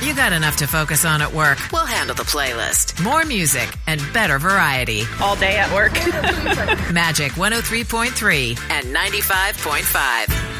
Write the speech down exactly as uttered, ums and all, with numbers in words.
You got enough to focus on at work. We'll handle the playlist. More music and better variety. All day at work. Magic one oh three point three and ninety-five point five.